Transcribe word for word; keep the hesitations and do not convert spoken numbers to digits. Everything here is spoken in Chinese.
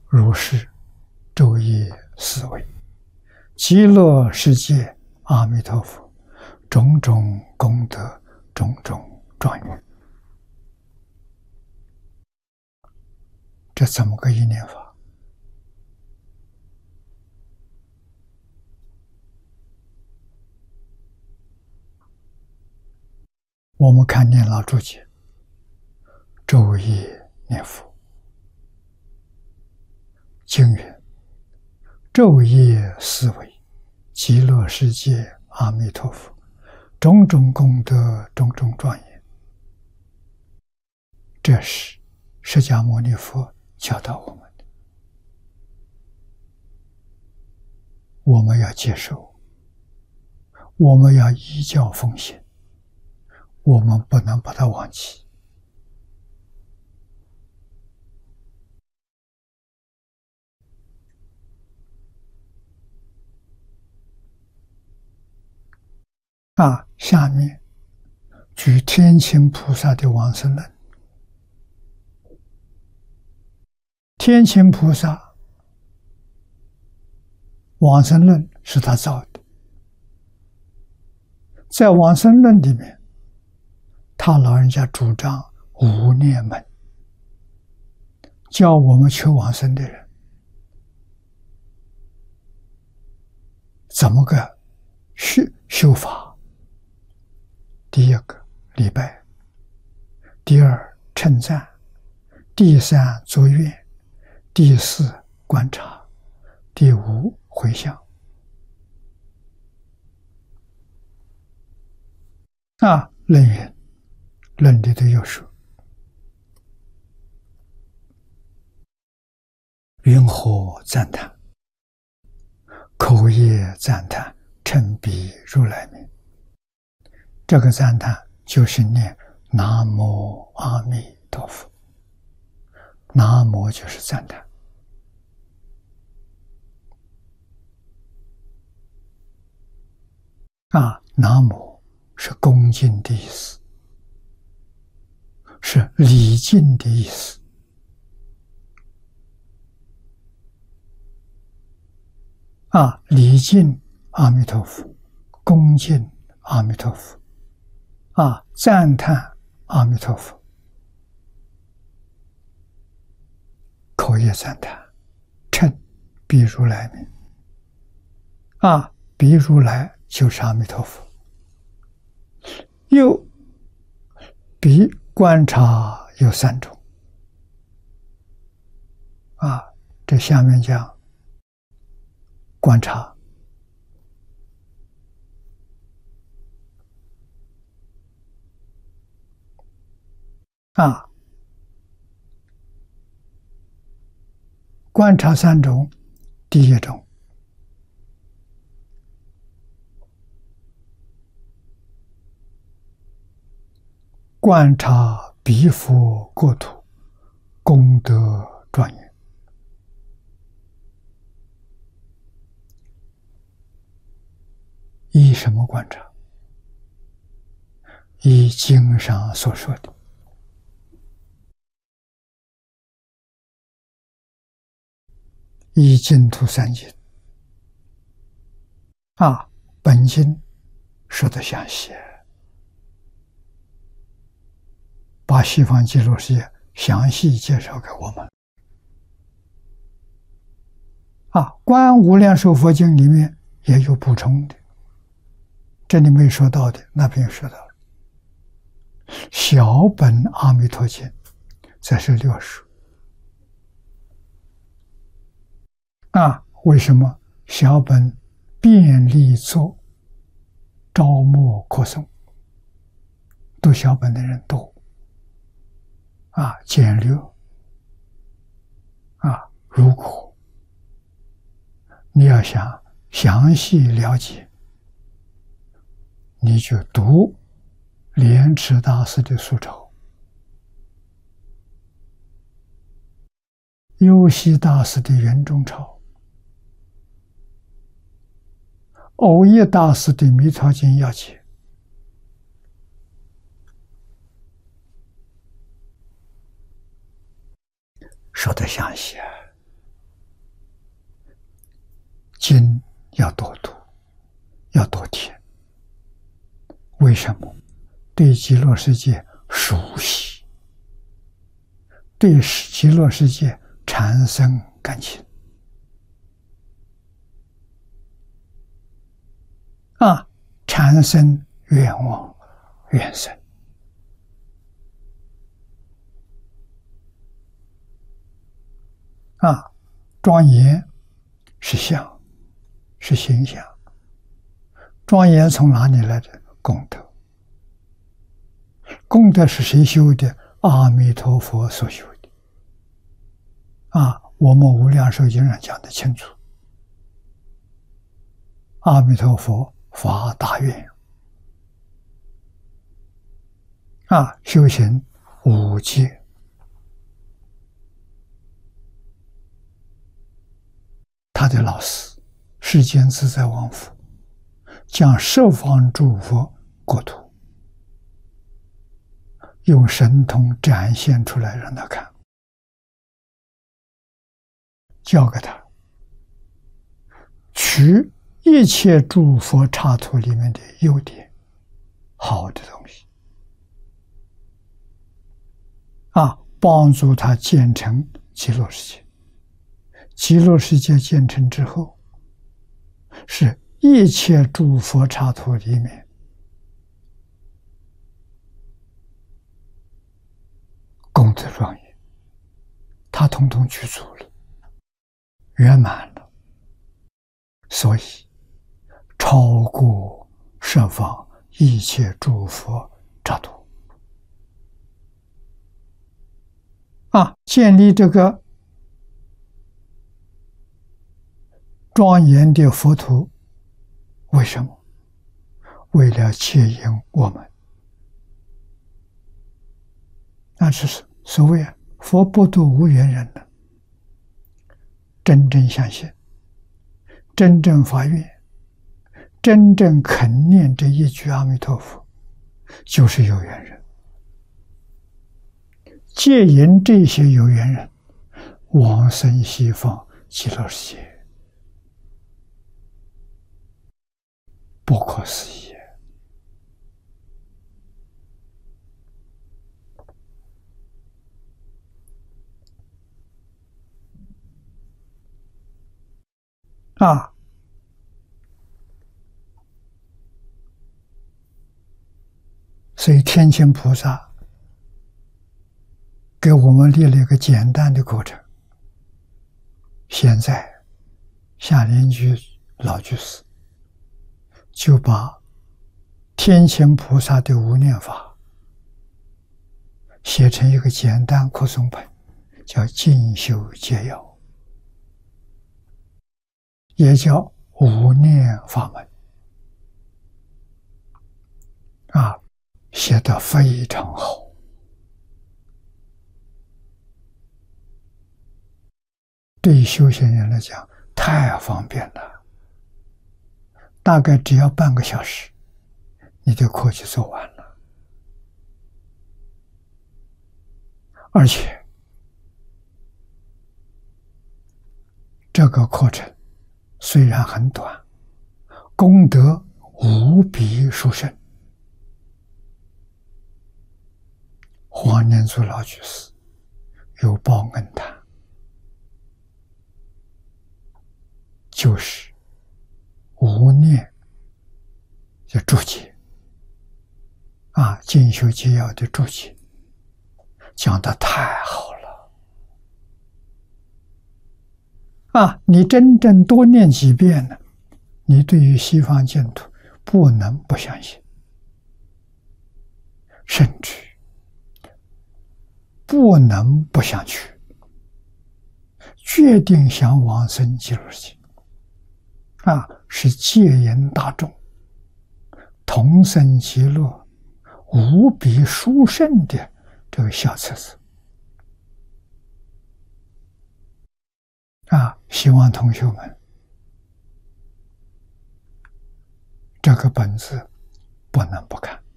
如是昼夜思维，极乐世界阿弥陀佛，种种功德，种种庄严。这怎么个意念法？我们看念老注解，昼夜念佛。经云：昼夜思维，极乐世界阿弥陀佛，种种功德，种种庄严。这是释迦牟尼佛教导我们的，我们要接受，我们要依教奉行，我们不能把它忘记。啊，下面举天亲菩萨的往生论。天亲菩萨往生论是他造的，在往生论里面，他老人家主张无念门，教我们求往生的人怎么个修修法。第一个礼拜，第二称赞，第三作愿，第四观察，第五回向。啊，论云，论里头有说，云何赞叹，口业赞叹，称彼如来名。这个赞叹就是念南无阿弥陀佛，南无就是赞叹。啊，南无是恭敬的意思，是礼敬的意思。啊，礼敬阿弥陀佛，恭敬阿弥陀佛。啊，赞叹阿弥陀佛，口业赞叹，称彼如来名。啊，彼如来就是阿弥陀佛。又彼观察有三种。啊，这下面讲观察。啊，观察三种，第一种，观察彼佛国土功德庄严。依什么观察？依经上所说的。依净土三经。啊，本经说的详细，把西方极乐世界详细介绍给我们。啊，观无量寿佛经里面也有补充的，这里没说到的，那边有说到了。小本阿弥陀经这是六书。啊，为什么小本便利做招募扩诵？读小本的人多，啊，简略。啊，如果你要想详细了解，你就读莲池大师的素钞，幽西大师的圆中钞，藕益大师的密钞经要解，说得详细啊。 经要多读，要多听。为什么？对极乐世界熟悉，对极乐世界产生感情啊，产生愿望、愿生啊。庄严是相，是形象。庄严从哪里来的？功德。功德是谁修的？阿弥陀佛所修的。啊，我们无量寿经上讲得清楚。阿弥陀佛发大愿，啊，修行五戒，他的老师世间自在王佛将十方诸佛国土用神通展现出来让他看，教给他取一切诸佛刹土里面的优点好的东西啊，帮助他建成极乐世界。极乐世界建成之后，是一切诸佛刹土里面功德庄严，他统统具足了，圆满了，所以超过十方一切诸佛刹土啊！建立这个庄严的佛土，为什么？为了接引我们。那只是所谓啊，佛不度无缘人的，真正相信，真正发愿，真正肯念这一句阿弥陀佛，就是有缘人。接引这些有缘人往生西方极乐世界，不可思议啊！所以天亲菩萨给我们列了一个简单的过程。现在下莲居老居士就把天亲菩萨的无念法写成一个简单扩诵本，叫进修戒要，也叫无念法门啊，写得非常好。对于修行人来讲太方便了，大概只要半个小时你的课就做完了。而且这个课程虽然很短，功德无比殊胜。黄念祖老居士有报恩谈，就是无念的注解啊，进修戒要的注解讲得太好了啊！你真正多念几遍呢，你对于西方净土不能不相信，甚至不能不想去，决定想往生极乐世界啊，是戒引大众同生极乐无比殊胜的这个小册子啊！希望同学们这个本子不能不看。